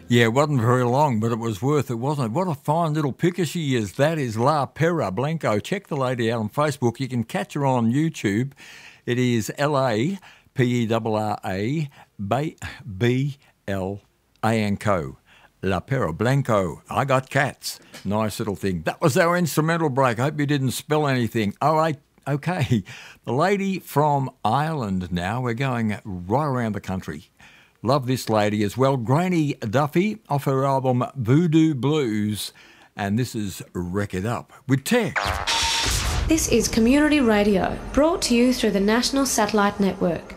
Yeah, it wasn't very long, but it was worth it, wasn't it? What a fine little picker she is. That is La Perra Blanco. Check the lady out on Facebook. You can catch her on YouTube. It is LAPERRA BLANCO. La Perra Blanco. I got cats. Nice little thing. That was our instrumental break. I hope you didn't spill anything. All right. Okay. The lady from Ireland now. We're going right around the country. Love this lady as well. Granny Duffy off her album Voodoo Blues. And this is Wreck It Up with Tech. This is Community Radio, brought to you through the National Satellite Network.